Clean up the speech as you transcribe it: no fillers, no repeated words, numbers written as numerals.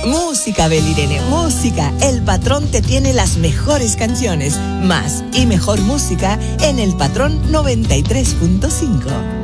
Música, Belirene, música. El Patrón te tiene las mejores canciones, más y mejor música en El Patrón 93.5.